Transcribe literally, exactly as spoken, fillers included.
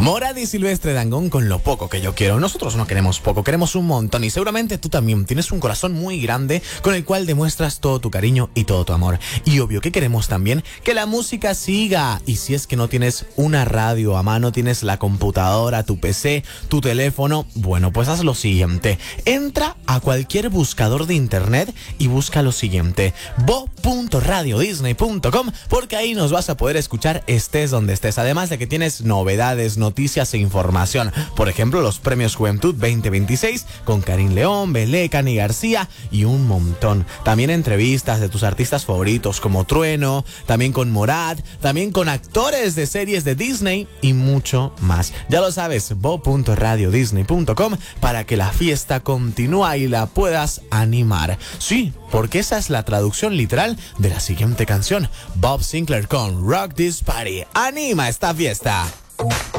Morad y Silvestre Dangond con Lo Poco Que Yo Quiero. Nosotros no queremos poco, queremos un montón. Y seguramente tú también tienes un corazón muy grande con el cual demuestras todo tu cariño y todo tu amor. Y obvio que queremos también que la música siga. Y si es que no tienes una radio a mano, tienes la computadora, tu P C, tu teléfono, bueno, pues haz lo siguiente. Entra a cualquier buscador de internet y busca lo siguiente: bo punto radio disney punto com, porque ahí nos vas a poder escuchar estés donde estés. Además de que tienes novedades, noticias e información. Por ejemplo, los premios Juventud veinte veintiséis con Karim León, Belé, Cani García y un montón. También entrevistas de tus artistas favoritos como Trueno, también con Morad, también con actores de series de Disney y mucho más. Ya lo sabes, bo punto radio disney punto com para que la fiesta continúe y la puedas animar. Sí, porque esa es la traducción literal de la siguiente canción. Bob Sinclair con Rock This Party. ¡Anima esta fiesta!